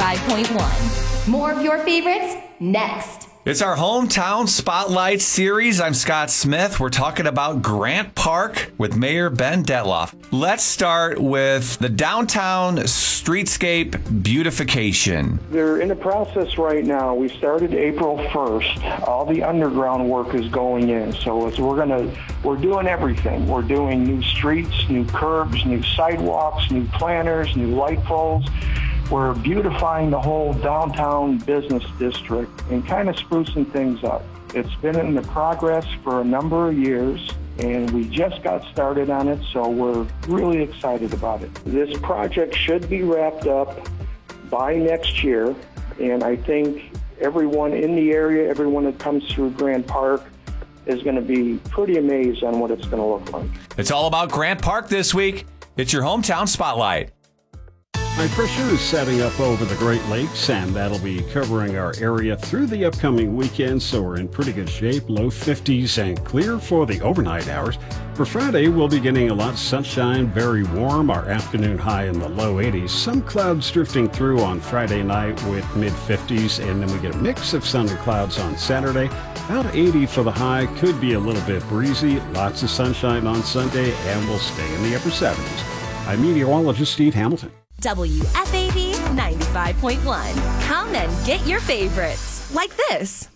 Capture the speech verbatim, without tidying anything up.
ninety-five point one. More of your favorites next. It's our Hometown Spotlight series. I'm Scott Smith. We're talking about Grant Park with Mayor Ben Detloff. Let's start with the downtown streetscape beautification. They're in the process right now. We started April first. All the underground work is going in. So it's, we're gonna we're doing everything. We're doing new streets, new curbs, new sidewalks, new planters, new light poles. We're beautifying the whole downtown business district and kind of sprucing things up. It's been in the progress for a number of years, and we just got started on it, so we're really excited about it. This project should be wrapped up by next year, and I think everyone in the area, everyone that comes through Grant Park, is going to be pretty amazed on what it's going to look like. It's all about Grant Park this week. It's your Hometown Spotlight. High pressure is setting up over the Great Lakes, and that'll be covering our area through the upcoming weekend, so we're in pretty good shape. Low fifties and clear for the overnight hours. For Friday, we'll be getting a lot of sunshine, very warm. Our afternoon high in the low eighties. Some clouds drifting through on Friday night with mid fifties, and then we get a mix of sun and clouds on Saturday. About eighty for the high, could be a little bit breezy. Lots of sunshine on Sunday, and we'll stay in the upper seventies. I'm meteorologist Steve Hamilton. W F A B ninety-five point one. Come and get your favorites, like this.